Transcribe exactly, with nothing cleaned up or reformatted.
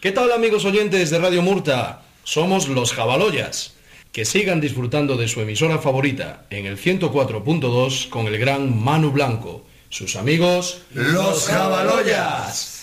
¿Qué tal, amigos oyentes de Radio Murta? Somos los Jabaloyas. Que sigan disfrutando de su emisora favorita en el ciento cuatro punto dos con el gran Manu Blanco. Sus amigos, los Jabaloyas.